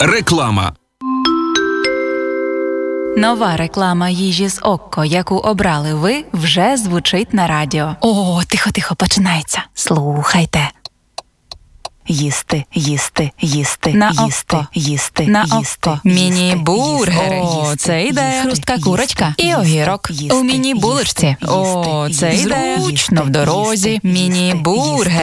Реклама. Нова реклама їжі з Окко, яку обрали ви, вже звучить на радіо. О, тихо, починається. Слухайте. Їсти, На їсти, Окко. їсти, На їсти, Окко. їсти, Міні-бургери. їсти, О, це ідея. їсти, Хрустка їсти, курочка. І їсти, огірок. їсти, У міні-булочці. їсти, О, це їсти, ідея. їсти, Зручно в дорозі. їсти, Міні-бургер.